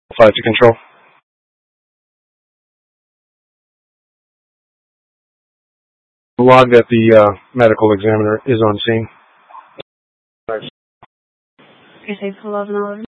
5 to control. Log that the medical examiner is on scene. Okay, thanks for 1111.